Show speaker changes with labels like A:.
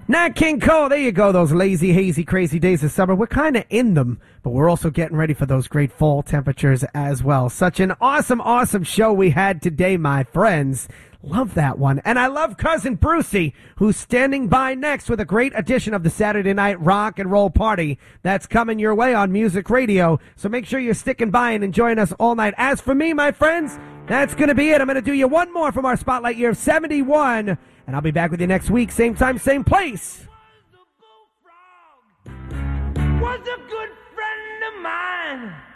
A: Nat King Cole, there you go, those lazy, hazy, crazy days of summer. We're kind of in them, but we're also getting ready for those great fall temperatures as well. Such an awesome, awesome show we had today, my friends. Love that one. And I love Cousin Brucey, who's standing by next with a great edition of the Saturday Night Rock and Roll Party. That's coming your way on Music Radio. So make sure you're sticking by and enjoying us all night. As for me, my friends, that's going to be it. I'm going to do you one more from our Spotlight year of 71. And I'll be back with you next week, same time, same place.
B: Was a good friend of mine.